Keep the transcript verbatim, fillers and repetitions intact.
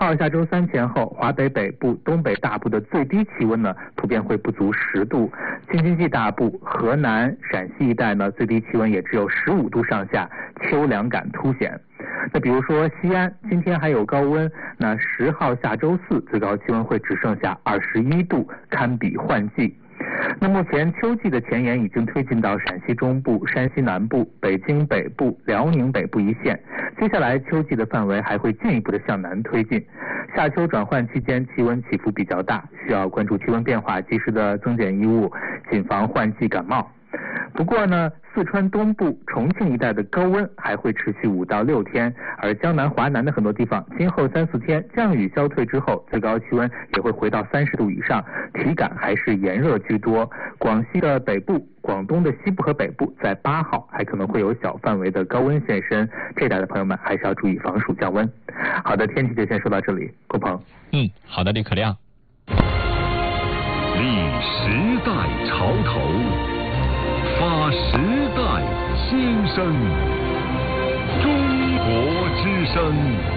号下周三前后，华北北部、东北大部的最低气温呢，普遍会不足十度；京津冀大部、河南、陕西一带呢，最低气温也只有十五度上下，秋凉感凸显。那比如说西安，今天还有高温，那十号下周四最高气温会只剩下二十一度，堪比换季。那目前秋季的前沿已经推进到陕西中部、山西南部、北京北部、辽宁北部一线，接下来秋季的范围还会进一步的向南推进。夏秋转换期间气温起伏比较大，需要关注气温变化，及时的增减衣物，谨防换季感冒。不过呢，四川东部、重庆一带的高温还会持续五到六天，而江南、华南的很多地方，今后三四天降雨消退之后，最高气温也会回到三十度以上，体感还是炎热居多。广西的北部、广东的西部和北部，在八号还可能会有小范围的高温现身，这带的朋友们还是要注意防暑降温。好的，天气就先说到这里，郭鹏。 嗯，好的，李可亮。 立时代潮头，发时代心声，中国之声。